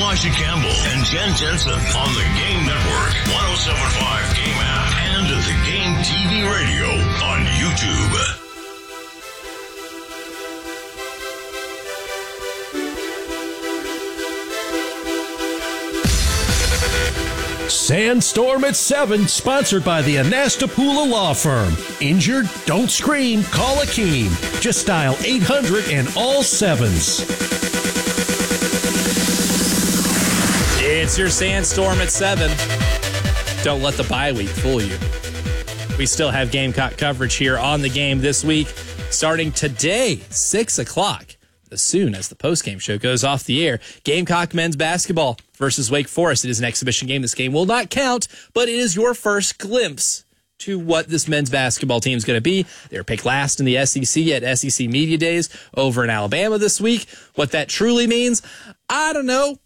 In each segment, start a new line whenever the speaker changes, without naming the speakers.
Elijah Campbell and Jen Jensen on the Game Network, 107.5 Game app, and the Game TV radio on YouTube.
Sandstorm at 7, sponsored by the Anastapula Law Firm. Injured? Don't scream. Call Akeem. Just dial 800 and all 7s.
It's your Sandstorm at 7. Don't let the bye week fool you. We still have Gamecock coverage here on the game this week, starting today, 6 o'clock. As soon as the postgame show goes off the air, Gamecock men's basketball versus Wake Forest. It is an exhibition game. This game will not count, but it is your first glimpse to what this men's basketball team is going to be. They were picked last in the SEC at SEC Media Days over in Alabama this week. What that truly means, I don't know.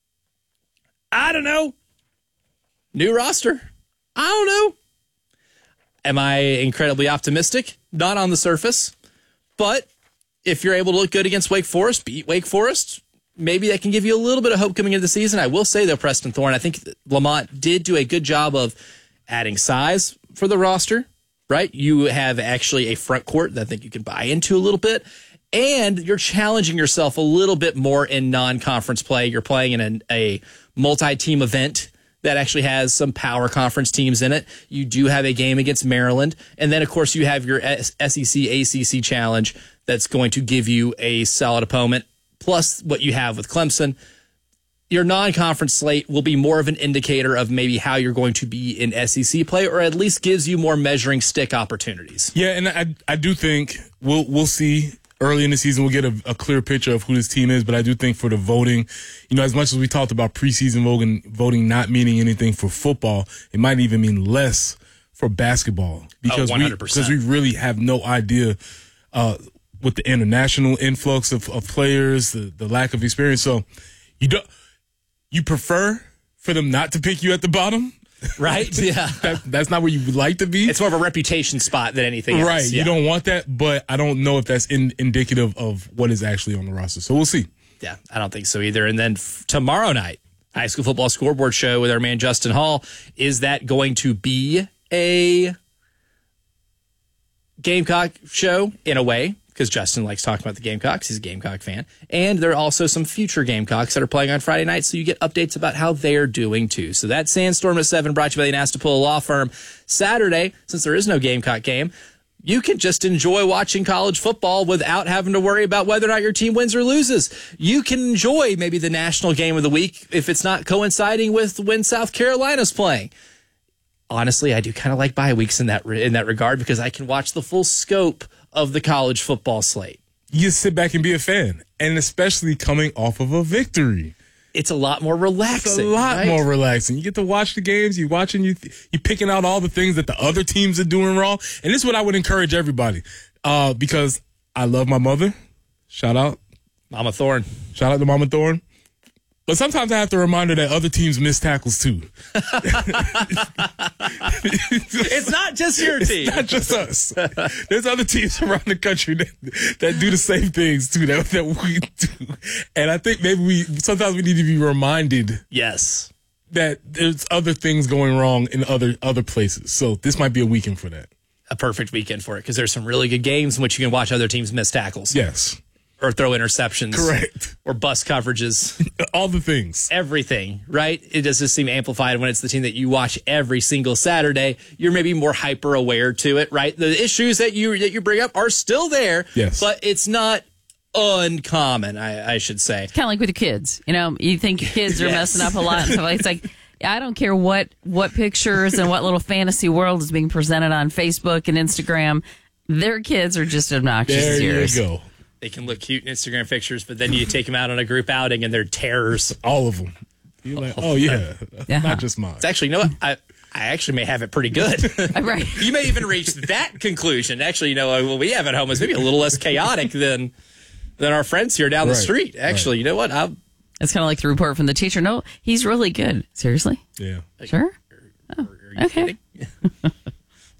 New roster. I don't know. Am I incredibly optimistic? Not on the surface, but if you're able to look good against Wake Forest, beat Wake Forest, maybe that can give you a little bit of hope coming into the season. I will say, though, Preston Thorne, I think Lamont did do a good job of adding size for the roster, right? You have actually a front court that I think you can buy into a little bit, and you're challenging yourself a little bit more in non-conference play. You're playing in a multi-team event that actually has some power conference teams in it. You do have a game against Maryland, and then, of course, you have your SEC ACC challenge that's going to give you a solid opponent, plus what you have with Clemson. Your non-conference slate will be more of an indicator of maybe how you're going to be in SEC play, or at least gives you more measuring stick opportunities.
Yeah, and I do think we'll see early in the season. We'll get a clear picture of who this team is, but I do think for the voting, as much as we talked about preseason voting not meaning anything for football, it might even mean less for basketball because
100%.
we really have no idea with the international influx of players, the lack of experience. So you prefer for them not to pick you at the bottom?
Right? Yeah.
That's not where you would like to be.
It's more of a reputation spot than anything else.
Right.
Yeah.
You don't want that, but I don't know if that's indicative of what is actually on the roster. So we'll see.
Yeah, I don't think so either. And then tomorrow night, High School Football Scoreboard Show with our man Justin Hall. Is that going to be a Gamecock show in a way? Because Justin likes talking about the Gamecocks. He's a Gamecock fan. And there are also some future Gamecocks that are playing on Friday night, so you get updates about how they're doing, too. So that's Sandstorm at 7, brought to you by the Anastapula Law Firm. Saturday, since there is no Gamecock game, you can just enjoy watching college football without having to worry about whether or not your team wins or loses. You can enjoy maybe the national game of the week if it's not coinciding with when South Carolina's playing. Honestly, I do kind of like bye weeks in that regard because I can watch the full scope of the college football slate.
You just sit back and be a fan, and especially coming off of a victory.
It's a lot more relaxing.
It's a lot more relaxing. You get to watch the games. You picking out all the things that the other teams are doing wrong. And this is what I would encourage everybody because I love my mother. Shout out.
Mama Thorne.
Shout out to Mama Thorne. But sometimes I have to remind her that other teams miss tackles too.
It's not just your team.
It's not just us. There's other teams around the country that do the same things too that we do. And I think maybe sometimes we need to be reminded.
Yes.
That there's other things going wrong in other places. So this might be a weekend for that.
A perfect weekend for it because there's some really good games in which you can watch other teams miss tackles.
Yes.
Or throw interceptions.
Correct.
Or bust coverages.
All the things.
Everything, right? It does just seem amplified when it's the team that you watch every single Saturday. You're maybe more hyper aware to it, right? The issues that you bring up are still there.
Yes.
But it's not uncommon, I should say.
Kind of like with the kids. You think your kids are messing up a lot. So it's like, I don't care what pictures and what little fantasy world is being presented on Facebook and Instagram. Their kids are just obnoxious as yours.
There you go.
They can look cute in Instagram pictures, but then you take them out on a group outing and they're terrors.
All of them. You're like, oh, yeah. Not just mine.
It's actually, I actually may have it pretty good.
Right.
You may even reach that conclusion. Actually, what we have at home is maybe a little less chaotic than our friends here down the street. Actually, you know what?
It's kind of like the report from the teacher. No, he's really good. Seriously?
Yeah.
Sure?
Are you kidding?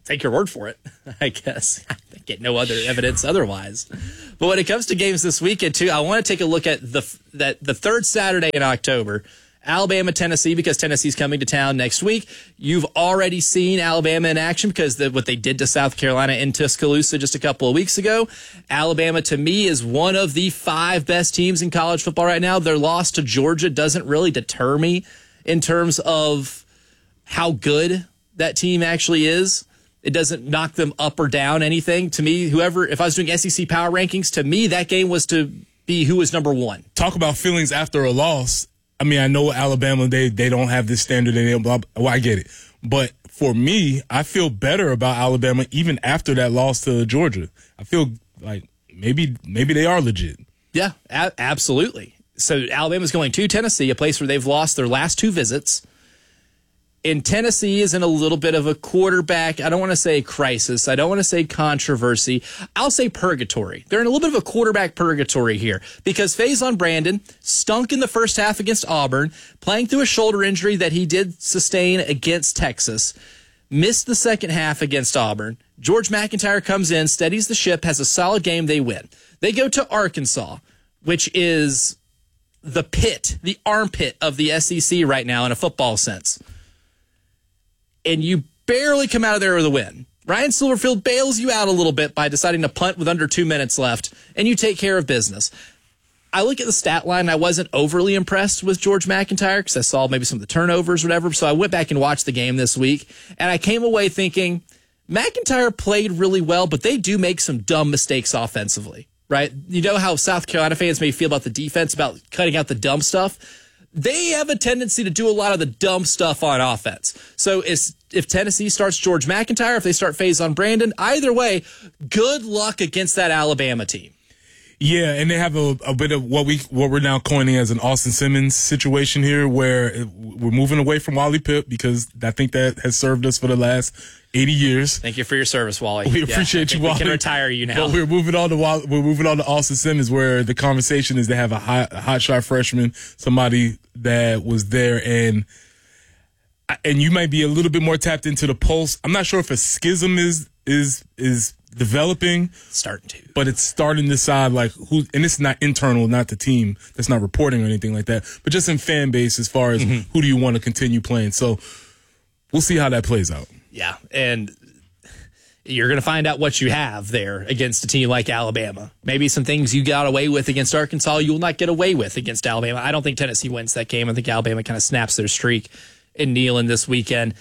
take your word for it, I guess. I get no other evidence otherwise. But when it comes to games this weekend, too, I want to take a look at the third Saturday in October, Alabama, Tennessee, because Tennessee's coming to town next week. You've already seen Alabama in action because what they did to South Carolina in Tuscaloosa just a couple of weeks ago. Alabama, to me, is one of the 5 best teams in college football right now. Their loss to Georgia doesn't really deter me in terms of how good that team actually is. It doesn't knock them up or down anything. To me, if I was doing SEC power rankings, to me, that game was to be who was number 1.
Talk about feelings after a loss. I mean, I know Alabama, they don't have this standard. I get it. But for me, I feel better about Alabama even after that loss to Georgia. I feel like maybe they are legit.
Yeah, absolutely. So Alabama's going to Tennessee, a place where they've lost their last 2 visits. And Tennessee is in a little bit of a quarterback, I don't want to say crisis, I don't want to say controversy, I'll say purgatory. They're in a little bit of a quarterback purgatory here because Faison Brandon stunk in the first half against Auburn, playing through a shoulder injury that he did sustain against Texas, missed the second half against Auburn. George McIntyre comes in, steadies the ship, has a solid game, they win. They go to Arkansas, which is the pit, the armpit of the SEC right now in a football sense. And you barely come out of there with a win. Ryan Silverfield bails you out a little bit by deciding to punt with under 2 minutes left, and you take care of business. I look at the stat line, I wasn't overly impressed with George McIntyre because I saw maybe some of the turnovers or whatever, so I went back and watched the game this week, and I came away thinking, McIntyre played really well, but they do make some dumb mistakes offensively, right? You know how South Carolina fans may feel about the defense, about cutting out the dumb stuff? They have a tendency to do a lot of the dumb stuff on offense. So if Tennessee starts George McIntyre, if they start Faison Brandon, either way, good luck against that Alabama team.
Yeah, and they have a bit of what we're now coining as an Austin Simmons situation here, where we're moving away from Wally Pipp because I think that has served us for the last 80 years.
Thank you for your service, Wally.
We appreciate you, Wally.
We can retire you now.
But we're moving on to Austin Simmons, where the conversation is to have a hot shot freshman, somebody that was there, and you might be a little bit more tapped into the pulse. I'm not sure if a schism is developing,
starting to,
but it's starting to decide like who, and it's not internal, not the team that's not reporting or anything like that, but just in fan base as far as who do you want to continue playing. So we'll see how that plays out.
Yeah, and you're going to find out what you have there against a team like Alabama. Maybe some things you got away with against Arkansas, you will not get away with against Alabama. I don't think Tennessee wins that game. I think Alabama kind of snaps their streak in Neyland this weekend.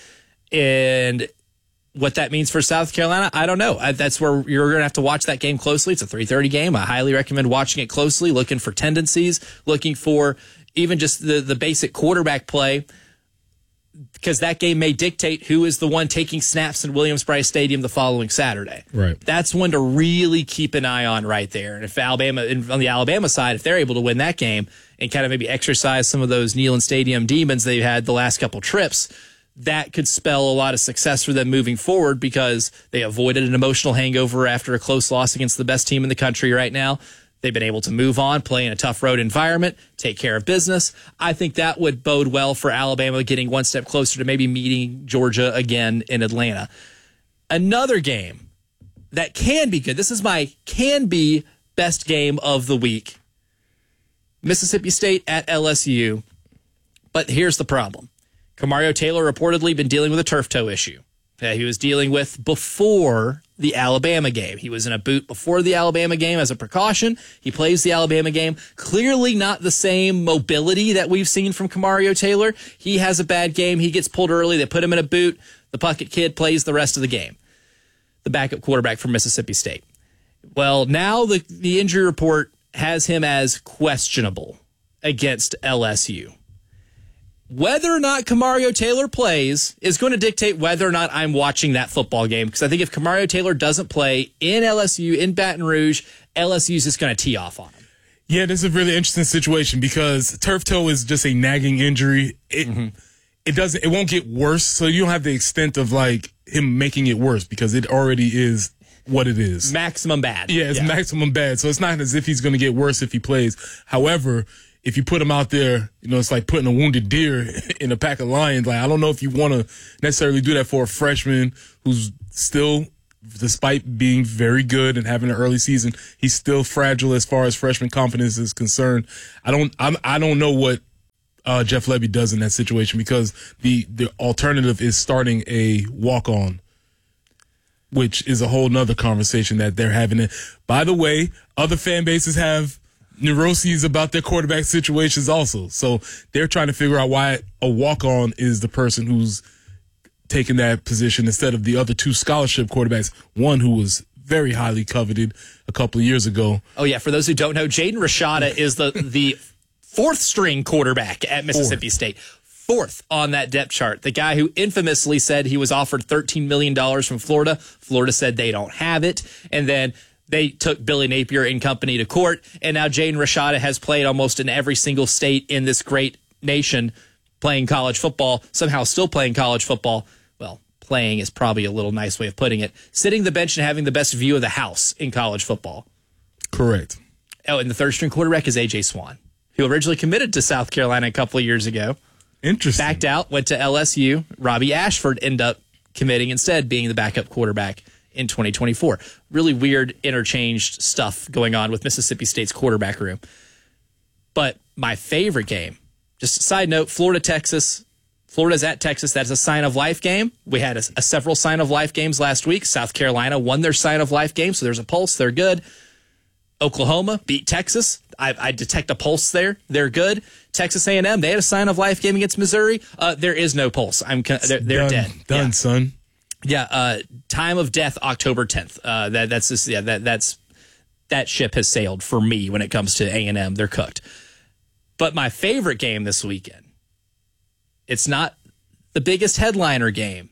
And what that means for South Carolina, I don't know. That's where you're going to have to watch that game closely. It's a 3:30 game. I highly recommend watching it closely, looking for tendencies, looking for even just the basic quarterback play, because that game may dictate who is the one taking snaps in Williams-Brice Stadium the following Saturday.
Right.
That's one to really keep an eye on right there. And if Alabama, on the Alabama side, if they're able to win that game and kind of maybe exercise some of those Neyland Stadium demons they've had the last couple trips, that could spell a lot of success for them moving forward because they avoided an emotional hangover after a close loss against the best team in the country right now. They've been able to move on, play in a tough road environment, take care of business. I think that would bode well for Alabama getting one step closer to maybe meeting Georgia again in Atlanta. Another game that can be good. This is my can-be best game of the week. Mississippi State at LSU. But here's the problem. Camario Taylor reportedly been dealing with a turf toe issue that he was dealing with before the Alabama game. He was in a boot before the Alabama game as a precaution. He plays the Alabama game. Clearly not the same mobility that we've seen from Camario Taylor. He has a bad game. He gets pulled early. They put him in a boot. The Puckett kid plays the rest of the game. The backup quarterback from Mississippi State. Well, now the injury report has him as questionable against LSU. Whether or not Camario Taylor plays is going to dictate whether or not I'm watching that football game, because I think if Camario Taylor doesn't play in LSU, in Baton Rouge, LSU's just going to tee off on him.
Yeah, this is a really interesting situation because turf toe is just a nagging injury. It won't get worse, so you don't have the extent of like him making it worse because it already is what it is.
Maximum bad.
Yeah, it's maximum bad. So it's not as if he's going to get worse if he plays. However, if you put him out there, it's like putting a wounded deer in a pack of lions. Like, I don't know if you want to necessarily do that for a freshman who's still, despite being very good and having an early season, he's still fragile as far as freshman confidence is concerned. I don't know what Jeff Lebby does in that situation, because the alternative is starting a walk-on, which is a whole nother conversation that they're having. By the way, other fan bases have neuroses about their quarterback situations also. So they're trying to figure out why a walk-on is the person who's taking that position instead of the other two scholarship quarterbacks, one who was very highly coveted a couple of years ago.
Oh, yeah. For those who don't know, Jaden Rashada is the fourth-string quarterback at Mississippi State. Fourth on that depth chart. The guy who infamously said he was offered $13 million from Florida. Florida said they don't have it. And then they took Billy Napier and company to court. And now Jaden Rashada has played almost in every single state in this great nation playing college football, somehow still playing college football. Well, playing is probably a little nice way of putting it. Sitting the bench and having the best view of the house in college football.
Correct.
Oh, and the third-string quarterback is A.J. Swan, who originally committed to South Carolina a couple of years ago.
Interesting.
Backed out, went to LSU. Robbie Ashford ended up committing instead, being the backup quarterback in 2024. Really weird interchanged stuff going on with Mississippi State's quarterback room. But my favorite game, just a side note, Florida-Texas. Florida's at Texas. That's a sign of life game. We had a several sign of life games last week. South Carolina won their sign of life game, so there's a pulse. They're good. Oklahoma beat Texas. I detect a pulse there. They're good. Texas A&M, they had a sign of life game against Missouri. There is no pulse. They're dead.
Done, son.
Yeah. Time of death, October 10th. That ship has sailed for me when it comes to A&M. They're cooked. But my favorite game this weekend, it's not the biggest headliner game,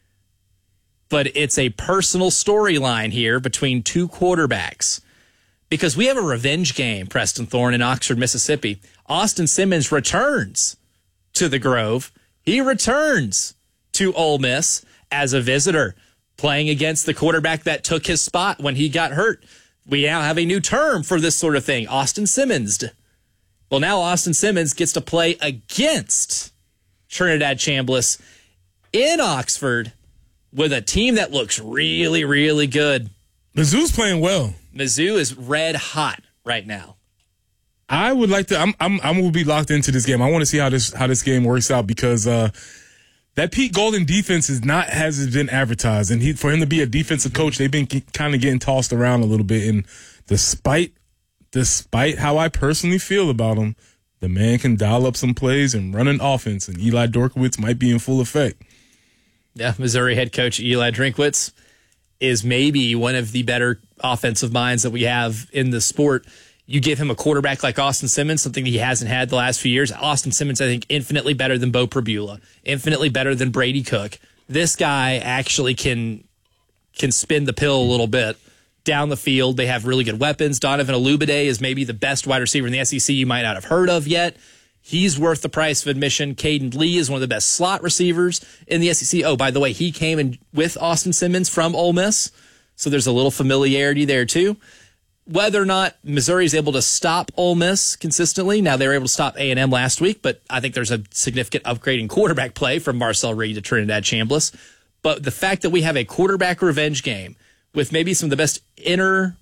but it's a personal storyline here between two quarterbacks. Because we have a revenge game, Preston Thorne, in Oxford, Mississippi. Austin Simmons returns to the Grove. He returns to Ole Miss as a visitor, playing against the quarterback that took his spot when he got hurt. We now have a new term for this sort of thing, Austin Simmons. Well, now Austin Simmons gets to play against Trinidad Chambliss in Oxford with a team that looks really, really good.
Mizzou's playing well.
Mizzou is red hot right now.
I would like to. I'm will be locked into this game. I want to see how this game works out, because that Pete Golden defense hasn't been advertised, and for him to be a defensive coach, they've been kind of getting tossed around a little bit. And despite how I personally feel about him, the man can dial up some plays and run an offense, and Eli Dorkowitz might be in full effect.
Yeah, Missouri head coach Eli Drinkwitz is maybe one of the better offensive minds that we have in the sport. You give him a quarterback like Austin Simmons, something he hasn't had the last few years. Austin Simmons, I think, infinitely better than Bo Prabula, infinitely better than Brady Cook. This guy actually can spin the pill a little bit down the field. They have really good weapons. Donovan Olubade is maybe the best wide receiver in the SEC you might not have heard of yet. He's worth the price of admission. Caden Lee is one of the best slot receivers in the SEC. Oh, by the way, he came in with Austin Simmons from Ole Miss, so there's a little familiarity there too. Whether or not Missouri is able to stop Ole Miss consistently, now they were able to stop A&M last week, but I think there's a significant upgrade in quarterback play from Marcel Reed to Trinidad Chambliss. But the fact that we have a quarterback revenge game with maybe some of the best inner,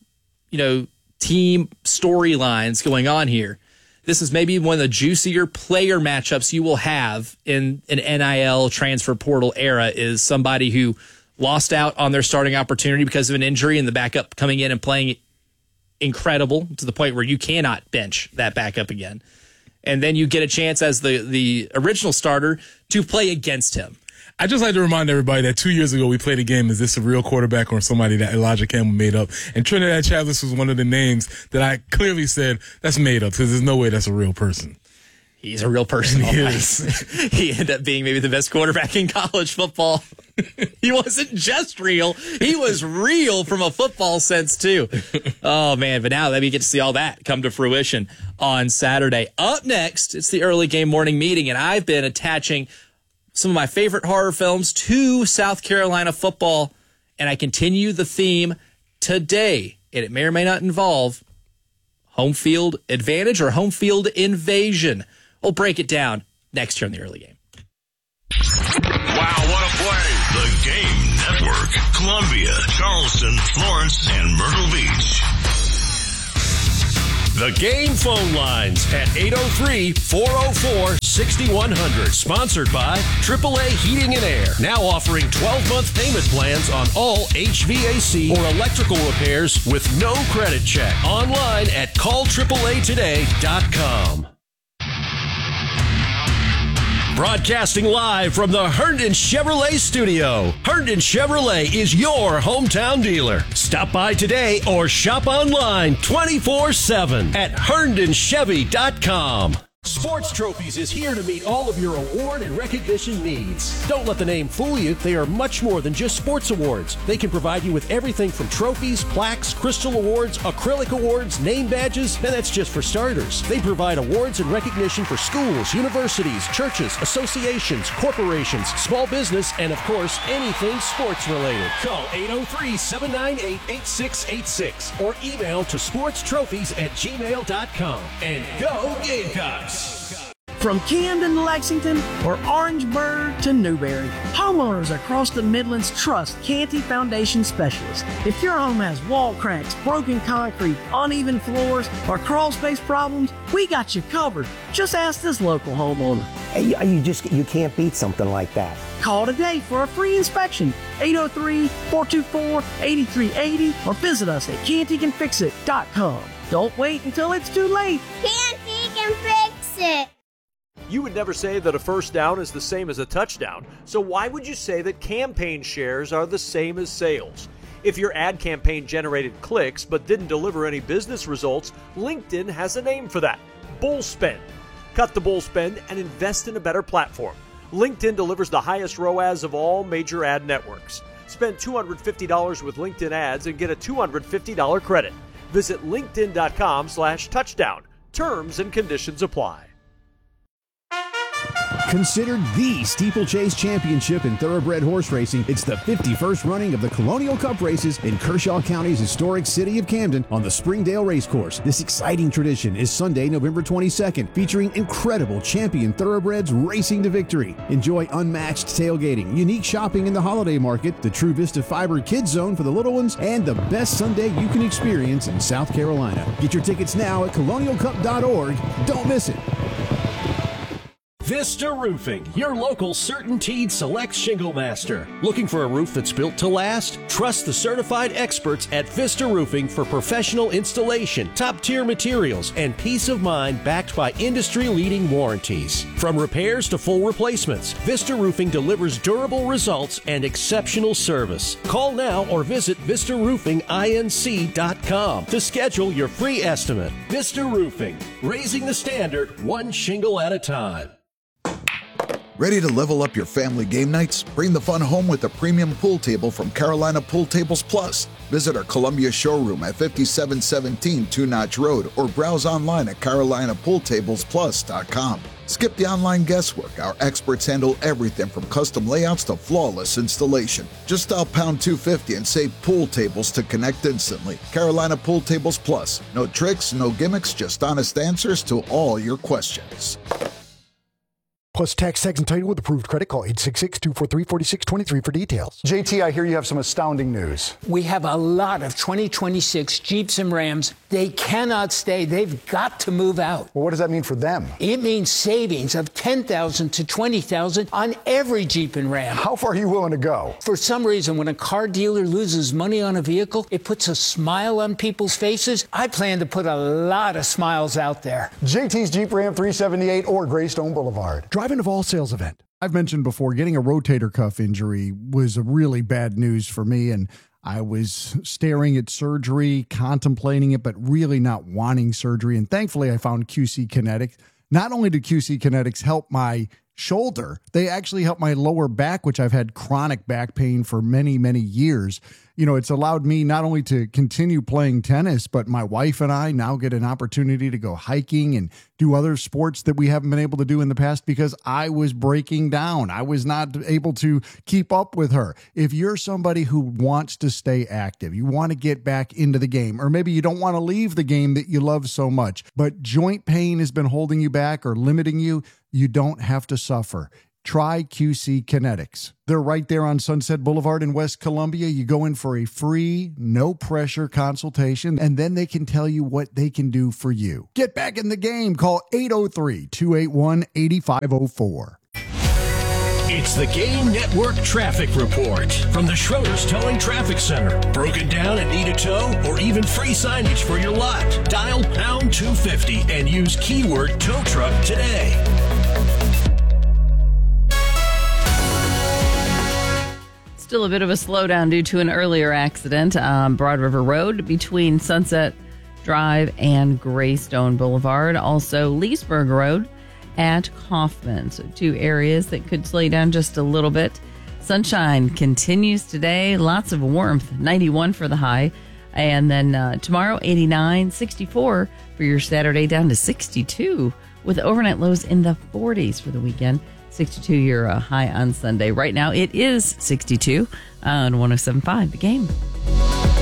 team storylines going on here, this is maybe one of the juicier player matchups you will have in an NIL transfer portal era, is somebody who lost out on their starting opportunity because of an injury and the backup coming in and playing incredible to the point where you cannot bench that backup again. And then you get a chance as the original starter to play against him.
I just like to remind everybody that 2 years ago we played a game, is this a real quarterback or somebody that Elijah Campbell made up? And Trinidad Chambliss was one of the names that I clearly said that's made up, because there's no way that's a real person.
He's a real person. He ended up being maybe the best quarterback in college football. He wasn't just real. He was real from a football sense, too. Oh, man. But now let me get to see all that come to fruition on Saturday. Up next, it's the early game morning meeting, and I've been attaching some of my favorite horror films to South Carolina football, and I continue the theme today. And it may or may not involve Home field advantage or home field invasion? We'll break it down next year in the early game.
Wow, what a play. The Game Network. Columbia, Charleston, Florence, and Myrtle Beach.
The Game phone lines at 803-404-6100. Sponsored by AAA Heating and Air. Now offering 12-month payment plans on all HVAC or electrical repairs with no credit check. Online at callAAAtoday.com. Broadcasting live from the Herndon Chevrolet studio. Herndon Chevrolet is your hometown dealer. Stop by today or shop online 24/7 at HerndonChevy.com. Sports Trophies is here to meet all of your award and recognition needs. Don't let the name fool you. They are much more than just sports awards. They can provide you with everything from trophies, plaques, crystal awards, acrylic awards, name badges, and that's just for starters. They provide awards and recognition for schools, universities, churches, associations, corporations, small business, and of course, anything sports related. Call 803-798-8686 or email to sportstrophies@gmail.com. And go Gamecocks!
From Camden to Lexington or Orangeburg to Newberry, homeowners across the Midlands trust Canty Foundation Specialists. If your home has wall cracks, broken concrete, uneven floors, or crawl space problems, we got you covered. Just ask this local homeowner.
You can't beat something like that.
Call today for a free inspection, 803-424-8380, or visit us at CantyCanFixIt.com. Don't wait until it's too late.
Canty can fix it.
You would never say that a first down is the same as a touchdown, so why would you say that campaign shares are the same as sales? If your ad campaign generated clicks but didn't deliver any business results, LinkedIn has a name for that: bull spend. Cut the bull spend and invest in a better platform. LinkedIn delivers the highest ROAS of all major ad networks. Spend $250 with LinkedIn ads and get a $250 credit. Visit linkedin.com/touchdown. Terms and conditions apply.
Considered the steeplechase championship in thoroughbred horse racing, it's the 51st running of the Colonial Cup races in Kershaw County's historic city of Camden on the Springdale Racecourse. This exciting tradition is Sunday, November 22nd, featuring incredible champion thoroughbreds racing to victory. Enjoy unmatched tailgating, unique shopping in the holiday market, the True Vista Fiber Kids Zone for the little ones, and the best Sunday you can experience in South Carolina. Get your tickets now at colonialcup.org. Don't miss it.
Vista Roofing, your local CertainTeed Select Shingle Master. Looking for a roof that's built to last? Trust the certified experts at Vista Roofing for professional installation, top-tier materials, and peace of mind backed by industry-leading warranties. From repairs to full replacements, Vista Roofing delivers durable results and exceptional service. Call now or visit VistaRoofingINC.com to schedule your free estimate. Vista Roofing, raising the standard one shingle at a time.
Ready to level up your family game nights? Bring the fun home with a premium pool table from Carolina Pool Tables Plus. Visit our Columbia showroom at 5717 Two Notch Road or browse online at CarolinaPoolTablesPlus.com. Skip the online guesswork. Our experts handle everything from custom layouts to flawless installation. Just dial pound 250 and say pool tables to connect instantly. Carolina Pool Tables Plus. No tricks, no gimmicks, just honest answers to all your questions.
Plus tax, and title with approved credit. Call 866-243-4623 for details. JT, I hear you have some astounding news.
We have a lot of 2026 Jeeps and Rams. They cannot stay. They've got to move out.
Well, what does that mean for them?
It means savings of $10,000 to $20,000 on every Jeep and Ram.
How far are you willing to go?
For some reason, when a car dealer loses money on a vehicle, it puts a smile on people's faces. I plan to put a lot of smiles out there.
JT's Jeep Ram 378 or Greystone Boulevard. Driving a Vol sales event. I've mentioned before, getting a rotator cuff injury was a really bad news for me, and I was staring at surgery, contemplating it, but really not wanting surgery. And thankfully, I found QC Kinetics. Not only did QC Kinetics help my shoulder. They actually help my lower back, which I've had chronic back pain for many, many years. You know, it's allowed me not only to continue playing tennis, but my wife and I now get an opportunity to go hiking and do other sports that we haven't been able to do in the past because I was breaking down. I was not able to keep up with her. If you're somebody who wants to stay active, you want to get back into the game, or maybe you don't want to leave the game that you love so much, but joint pain has been holding you back or limiting you, you don't have to suffer. Try QC Kinetics. They're right there on Sunset Boulevard in West Columbia. You go in for a free, no-pressure consultation, and then they can tell you what they can do for you. Get back in the game. Call 803-281-8504.
It's the Game Network Traffic Report from the Schroeder's Towing Traffic Center. Broken down and need a tow or even free signage for your lot? Dial pound 250 and use keyword tow truck today.
Still a bit of a slowdown due to an earlier accident on Broad River Road between Sunset Drive and Greystone Boulevard. Also, Leesburg Road at Kaufman. So 2 areas that could slow you down just a little bit. Sunshine continues today. Lots of warmth. 91 for the high. And then tomorrow, 89, 64 for your Saturday, down to 62 with overnight lows in the 40s for the weekend. 62 your high on Sunday. Right now, it is 62 on 107.5 The Game.